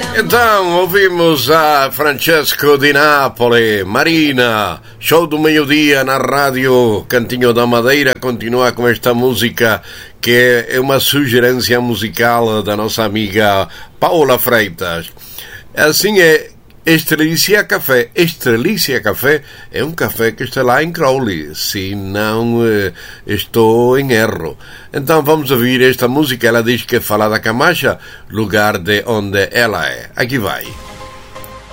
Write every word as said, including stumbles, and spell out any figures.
Então, ouvimos a Francesco Di Napoli, Marina, show do meio-dia na rádio Cantinho da Madeira. Continua com esta música que é uma sugerência musical da nossa amiga Paula Freitas. Assim é, Estrelícia Café. Estrelícia Café é um café que está lá em Crowley, se não eh, estou em erro. Então vamos ouvir esta música. Ela diz que fala da Camacha, lugar de onde ela é. Aqui vai.